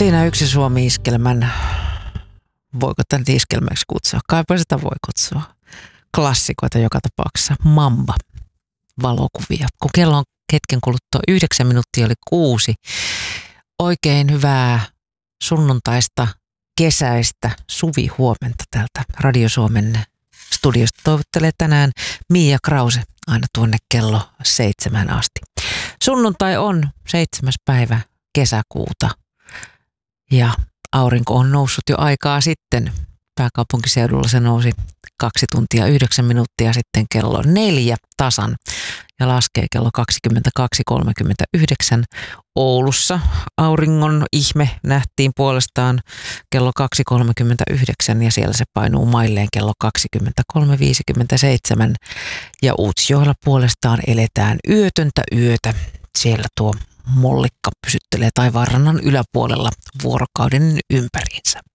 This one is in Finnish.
Siinä yksi Suomi-iskelmän, voiko tämän iskelmäksi kutsua? Kaipa sitä voi kutsua. Klassikoita joka tapauksessa. Mamba. Valokuvia. Kun kello on hetken kuluttua 9 minuuttia oli 6. Oikein hyvää sunnuntaista, kesäistä suvihuomenta täältä Radio Suomen studiosta. Toivottelee tänään Mia Krause aina tuonne kello 7 asti. Sunnuntai on 7. päivä kesäkuuta ja aurinko on noussut jo aikaa sitten. Pääkaupunkiseudulla se nousi 2 tuntia 9 minuuttia sitten kello 4 tasan ja laskee kello 22.39. Oulussa auringon ihme nähtiin puolestaan kello 2.39 ja siellä se painuu mailleen kello 23.57. Ja Utsjoella puolestaan eletään yötöntä yötä. Siellä tuo mollikka pysyttelee taivaanrannan yläpuolella vuorokauden ympäriinsä.